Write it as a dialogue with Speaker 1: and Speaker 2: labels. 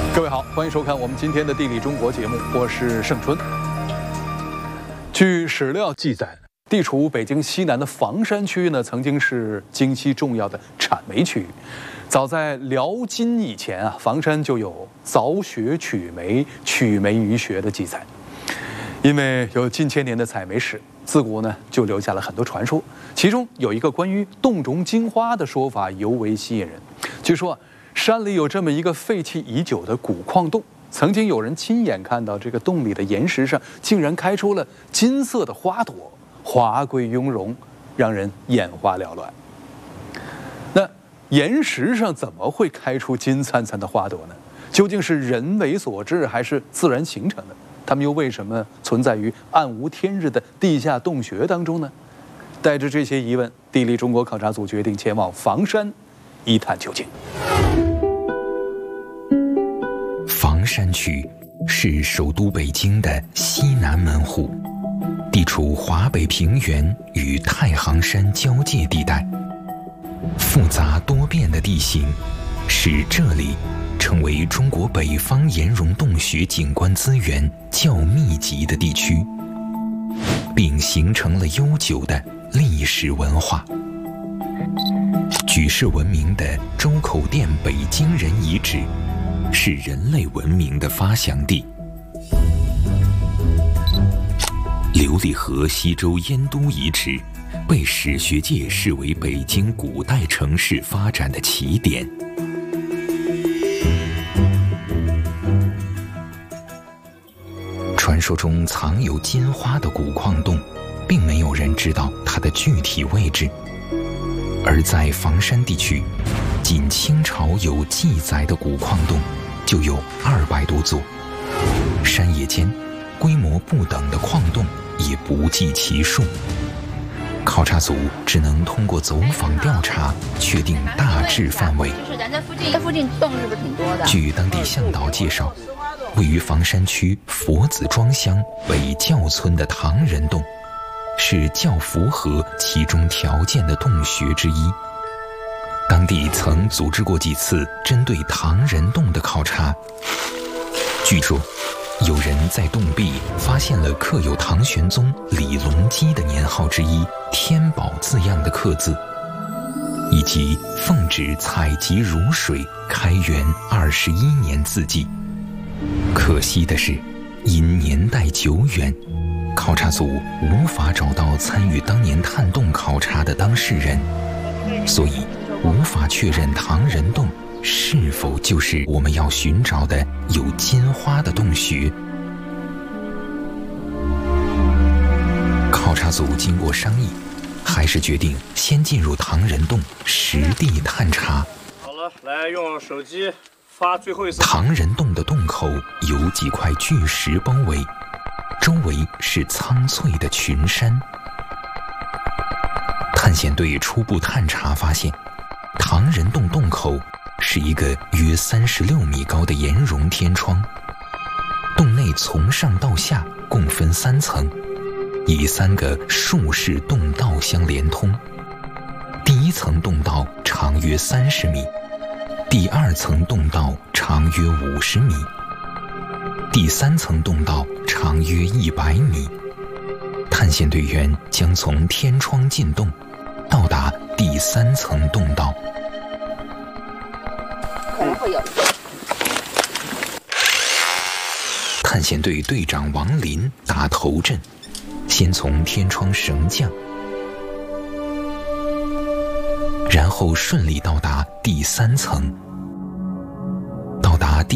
Speaker 1: 各位好，欢迎收看我们今天的《地理中国》节目，我是盛春。据史料记载，地处北京西南的房山区呢，曾经是京西重要的产煤区。早在辽金以前啊，房山就有凿穴取煤、取煤于穴的记载。因为有近千年的采煤史，自古呢就留下了很多传说，其中有一个关于洞中金花的说法尤为吸引人。据说山里有这么一个废弃已久的古矿洞，曾经有人亲眼看到这个洞里的岩石上竟然开出了金色的花朵，华贵雍容，让人眼花缭乱。那岩石上怎么会开出金灿灿的花朵呢？究竟是人为所致还是自然形成的？它们又为什么存在于暗无天日的地下洞穴当中呢？带着这些疑问，地理中国考察组决定前往房山一探究竟。
Speaker 2: 房山区是首都北京的西南门户，地处华北平原与太行山交界地带，复杂多变的地形使这里成为中国北方岩溶洞穴景观资源较密集的地区，并形成了悠久的历史文化。举世闻名的周口店北京人遗址是人类文明的发祥地。琉璃河西周燕都遗址被史学界视为北京古代城市发展的起点。传说中藏有金花的古矿洞，并没有人知道它的具体位置。而在房山地区，仅清朝有记载的古矿洞就有200多座，山野间规模不等的矿洞也不计其数。考察组只能通过走访调查确定大致范围。
Speaker 3: 就是咱这附近洞是不是挺多的？
Speaker 2: 据当地向导介绍，位于房山区佛子庄乡北窖村的唐人洞，是较符合其中条件的洞穴之一。当地曾组织过几次针对唐人洞的考察。据说，有人在洞壁发现了刻有唐玄宗李隆基的年号之一“天宝”字样的刻字，以及奉旨采集汝水开元21年字迹。可惜的是，因年代久远，考察组无法找到参与当年探洞考察的当事人，所以无法确认唐人洞是否就是我们要寻找的有金花的洞穴。考察组经过商议，还是决定先进入唐人洞实地探查。
Speaker 4: 好了，来用手机发最后一次。
Speaker 2: 唐人洞的洞口有几块巨石包围，周围是苍翠的群山。探险队初步探查发现，唐人洞洞口是一个约36米高的岩溶天窗，洞内从上到下共分3层，以3个竖式洞道相连通。第1层洞道长约30米，第2层洞道长约50米，第3层洞道长约100米。探险队员将从天窗进洞，到达第3层洞道。
Speaker 3: 可能会有。
Speaker 2: 探险队队长王林打头阵，先从天窗绳降，然后顺利到达第3层。